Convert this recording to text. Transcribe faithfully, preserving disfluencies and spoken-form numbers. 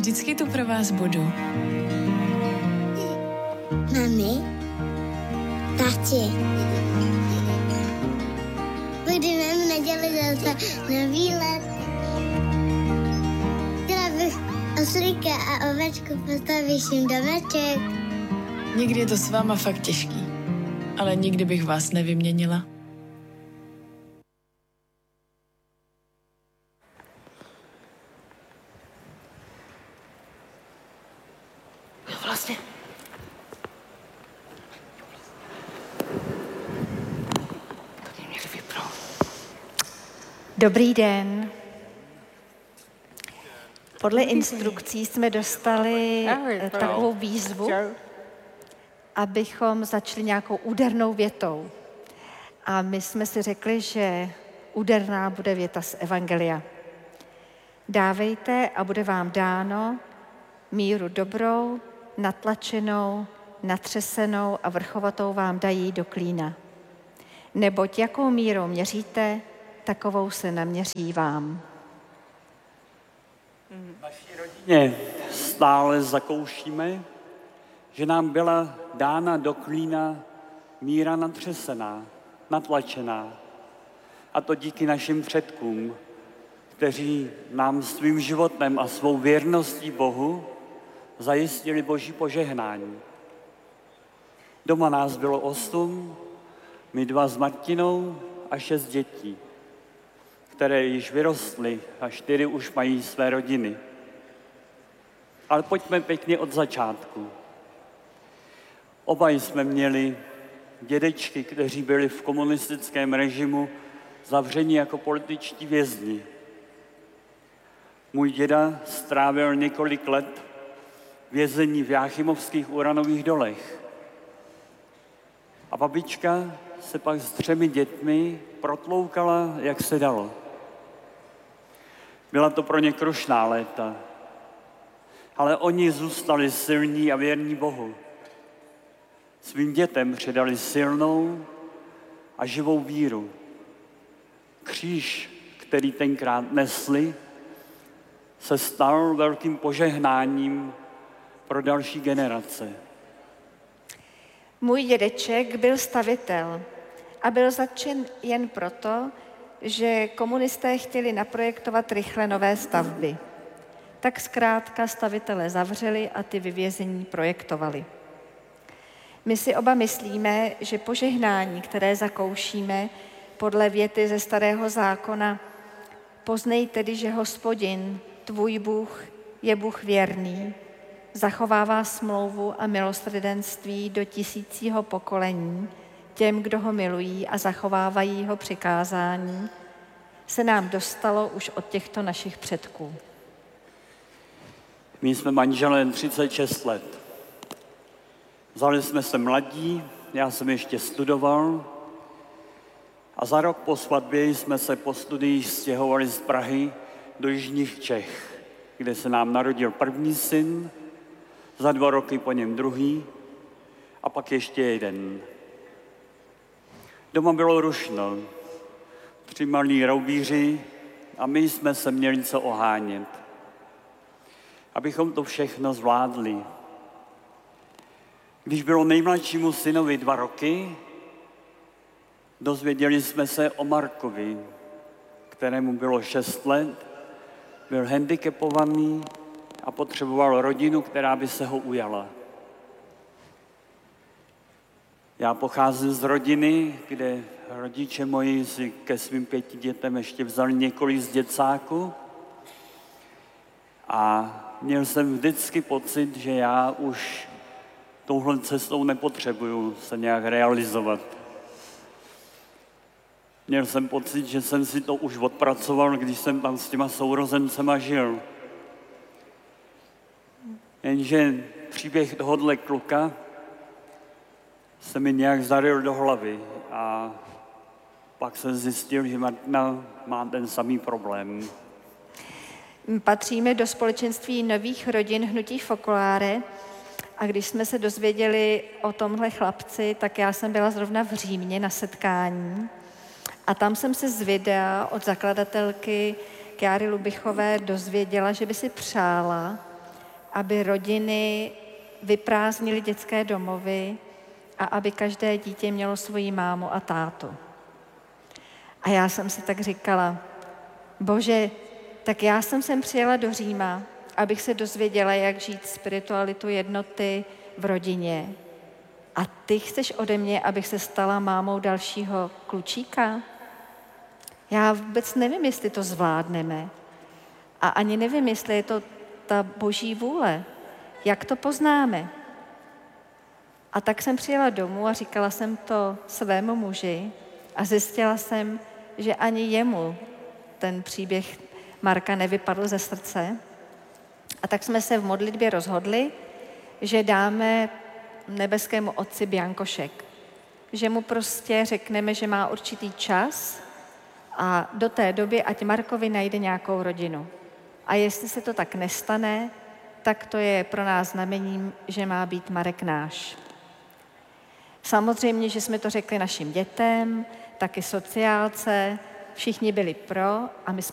vždycky tu pro vás budu. Mami, tati, budeme v neděli zase na výlet. Chtěla bych oslíka a ovečku postavíš jim domeček. Někdy je to s váma fakt těžký, ale nikdy bych vás nevyměnila. Vlastně. Tady mě vypnou. Dobrý den. Podle instrukcí jsme dostali eh, takovou výzvu, abychom začali nějakou údernou větou. A my jsme si řekli, že úderná bude věta z Evangelia. Dávejte a bude vám dáno míru dobrou, natlačenou, natřesenou a vrchovatou vám dají do klína. Neboť jakou mírou měříte, takovou se naměří vám. V naší rodině stále zakoušíme, že nám byla dána do klína míra natřesená, natlačená. A to díky našim předkům, kteří nám svým životem a svou věrností Bohu zajistili Boží požehnání. Doma nás bylo osm, my dva s Martinou a šest dětí, které již vyrostly a čtyři už mají své rodiny. Ale pojďme pěkně od začátku. Oba jsme měli dědečky, kteří byli v komunistickém režimu zavřeni jako političtí vězni. Můj děda strávil několik let vězení v Jáchymovských uranových dolech. A babička se pak s třemi dětmi protloukala, jak se dalo. Byla to pro ně krušná léta, ale oni zůstali silní a věrní Bohu. Svým dětem předali silnou a živou víru. Kříž, který tenkrát nesli, se stal velkým požehnáním pro další generace. Můj dědeček byl stavitel a byl zatčen jen proto, že komunisté chtěli naprojektovat rychle nové stavby. Tak zkrátka stavitele zavřeli a ty vyvězení projektovali. My si oba myslíme, že požehnání, které zakoušíme podle věty ze Starého zákona, poznej tedy, že Hospodin, tvůj Bůh, je Bůh věrný, zachovává smlouvu a milosrdenství do tisícího pokolení těm, kdo ho milují a zachovávají jeho přikázání, se nám dostalo už od těchto našich předků. My jsme manželé třicet šest let. Vzali jsme se mladí, já jsem ještě studoval a za rok po svatbě jsme se po studiích stěhovali z Prahy do jižních Čech, kde se nám narodil první syn, za dva roky po něm druhý a pak ještě jeden. Doma bylo rušno, tři malí roubíři a my jsme se měli co ohánět, abychom to všechno zvládli. Když bylo nejmladšímu synovi dva roky, dozvěděli jsme se o Markovi, kterému bylo šest let, byl handicapovaný a potřeboval rodinu, která by se ho ujala. Já pocházím z rodiny, kde rodiče moji si ke svým pěti dětem ještě vzali několik z děcáku a měl jsem vždycky pocit, že já už touhle cestou nepotřebuju se nějak realizovat. Měl jsem pocit, že jsem si to už odpracoval, když jsem tam s těma sourozencema žil. Jenže příběh tohohle kluka se mi nějak zaril do hlavy a pak jsem zjistil, že Martina má ten samý problém. Patříme do společenství nových rodin Hnutí Focolare a když jsme se dozvěděli o tomhle chlapci, tak já jsem byla zrovna v Římě na setkání a tam jsem se z videa od zakladatelky Kjáry Lubichové dozvěděla, že by si přála, aby rodiny vyprázdnily dětské domovy a aby každé dítě mělo svoji mámu a tátu. A já jsem si tak říkala, Bože, tak já jsem sem přijela do Říma, abych se dozvěděla, jak žít spiritualitu jednoty v rodině. A ty chceš ode mě, abych se stala mámou dalšího klučíka? Já vůbec nevím, jestli to zvládneme. A ani nevím, jestli je to ta boží vůle. Jak to poznáme? A tak jsem přijela domů a říkala jsem to svému muži a zjistila jsem, že ani jemu ten příběh Marka nevypadl ze srdce. A tak jsme se v modlitbě rozhodli, že dáme nebeskému otci biankošek. Že mu prostě řekneme, že má určitý čas a do té doby ať Markovi najde nějakou rodinu. A jestli se to tak nestane, tak to je pro nás znamením, že má být Marek náš. Samozřejmě, že jsme to řekli našim dětem, taky sociálce, všichni byli pro a my jsme